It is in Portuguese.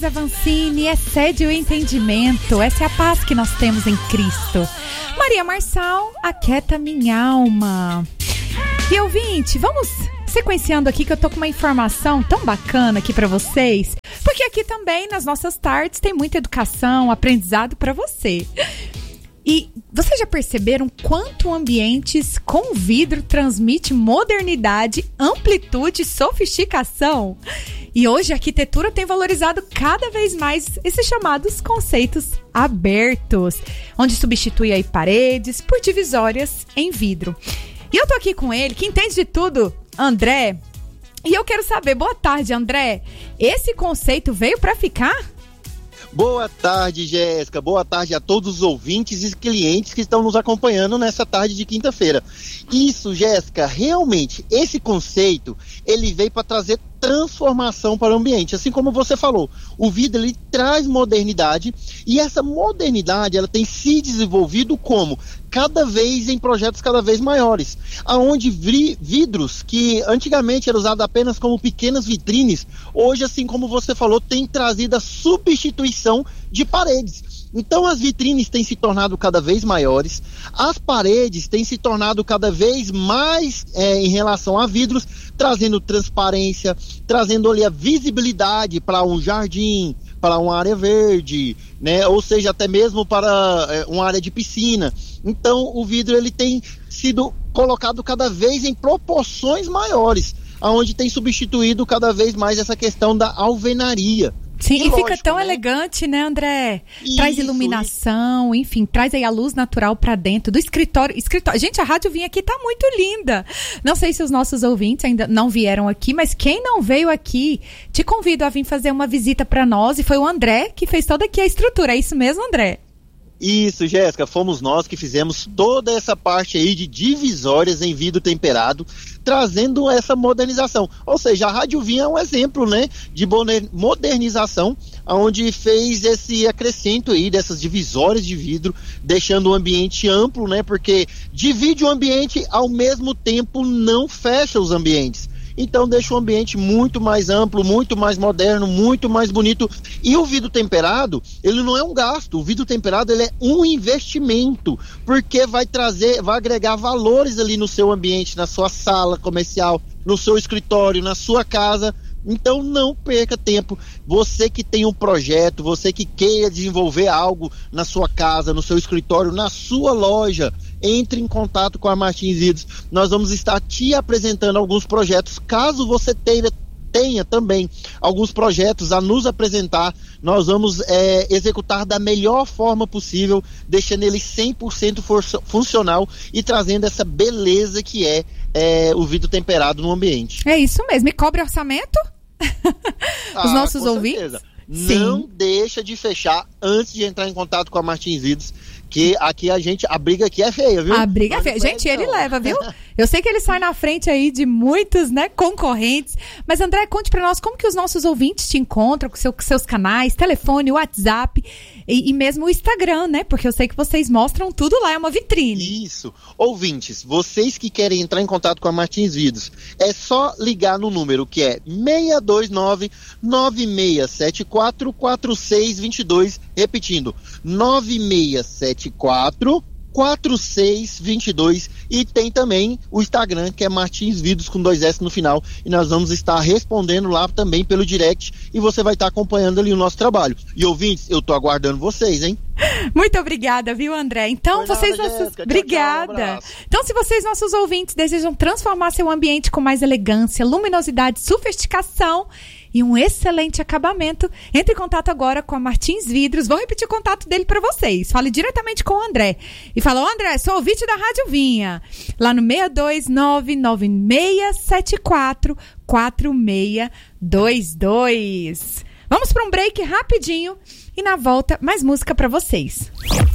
Avancini, excede o entendimento, essa é a paz que nós temos em Cristo. Maria Marçal, aquieta minha alma. E ouvinte, vamos sequenciando aqui que eu tô com uma informação tão bacana aqui pra vocês, porque aqui também nas nossas tardes tem muita educação, aprendizado pra você. E vocês já perceberam quanto ambientes com vidro transmite modernidade, amplitude e sofisticação? E hoje a arquitetura tem valorizado cada vez mais esses chamados conceitos abertos, onde substitui aí paredes por divisórias em vidro. E eu tô aqui com ele, que entende de tudo, André. E eu quero saber, boa tarde, André, esse conceito veio pra ficar? Boa tarde, Jéssica. Boa tarde a todos os ouvintes e clientes que estão nos acompanhando nessa tarde de quinta-feira. Isso, Jéssica, realmente, esse conceito, ele veio para trazer transformação para o ambiente. Assim como você falou, o vidro, ele traz modernidade e essa modernidade, ela tem se desenvolvido como? Cada vez em projetos cada vez maiores, aonde vidros que antigamente eram usados apenas como pequenas vitrines, hoje, assim como você falou, tem trazido a substituição de paredes. Então as vitrines têm se tornado cada vez maiores, as paredes têm se tornado cada vez mais em relação a vidros, trazendo transparência, trazendo ali a visibilidade para um jardim, para uma área verde, né? Ou seja, até mesmo para uma área de piscina. Então o vidro, ele tem sido colocado cada vez em proporções maiores, onde tem substituído cada vez mais essa questão da alvenaria. Sim, e lógico, fica tão elegante, né, André? Isso, traz iluminação, enfim, traz aí a luz natural pra dentro do escritório. Gente, a Rádio Vinha aqui tá muito linda. Não sei se os nossos ouvintes ainda não vieram aqui, mas quem não veio aqui, te convido a vir fazer uma visita pra nós. E foi o André que fez toda aqui a estrutura. É isso mesmo, André? Isso, Jéssica, fomos nós que fizemos toda essa parte aí de divisórias em vidro temperado, trazendo essa modernização. Ou seja, a Rádio Vinha é um exemplo, né, de modernização, onde fez esse acrescento aí dessas divisórias de vidro, deixando o ambiente amplo, né, porque divide o ambiente, ao mesmo tempo não fecha os ambientes. Então deixa o ambiente muito mais amplo, muito mais moderno, muito mais bonito. E o vidro temperado, ele não é um gasto. O vidro temperado, ele é um investimento, porque vai agregar valores ali no seu ambiente, na sua sala comercial, no seu escritório, na sua casa. Então não perca tempo. Você que tem um projeto, você que queira desenvolver algo na sua casa, no seu escritório, na sua loja, entre em contato com a Martins Vidros. Nós vamos estar te apresentando alguns projetos. Caso você tenha também alguns projetos a nos apresentar, nós vamos executar da melhor forma possível, deixando ele 100% funcional e trazendo essa beleza que é o vidro temperado no ambiente. É isso mesmo. E cobre orçamento? Os nossos ouvintes? Certeza. Não deixa de fechar antes de entrar em contato com a Martins Vidros, que aqui a briga aqui é feia, viu? A briga é feia. Gente, ele leva, viu? Eu sei que ele sai na frente aí de muitos, né, concorrentes. Mas, André, conte pra nós como que os nossos ouvintes te encontram com seus canais, telefone, WhatsApp e mesmo o Instagram, né? Porque eu sei que vocês mostram tudo lá, é uma vitrine. Isso. Ouvintes, vocês que querem entrar em contato com a Martins Vidros, é só ligar no número que é 629-9674-4622, repetindo, 9674-4622, e tem também o Instagram, que é Martins Vidros com 2S no final, e nós vamos estar respondendo lá também pelo direct, e você vai estar acompanhando ali o nosso trabalho. E ouvintes, eu tô aguardando vocês, hein? Muito obrigada, viu, André? Então, vocês nossos... Obrigada. Então, se vocês, nossos ouvintes, desejam transformar seu ambiente com mais elegância, luminosidade, sofisticação e um excelente acabamento, entre em contato agora com a Martins Vidros. Vou repetir o contato dele para vocês. Fale diretamente com o André. E fala: André, sou ouvinte da Rádio Vinha. Lá no 62996744622. Vamos para um break rapidinho e na volta mais música para vocês.